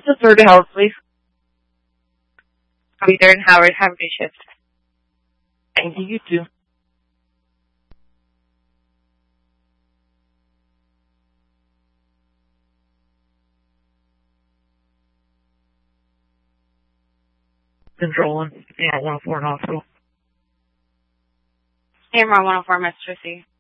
What's the third Howard, please? I'll be there in Howard. Have a good shift. Thank you, you too. Controlling. Yeah, 104 in hospital. AMR 104, Mr. C.